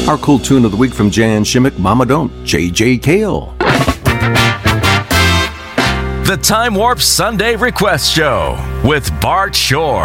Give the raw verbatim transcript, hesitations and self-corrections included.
Our cool tune of the week from Jan Shimmick, Mama Don't, J J Cale. The Time Warp Sunday Request Show with Bart Shore.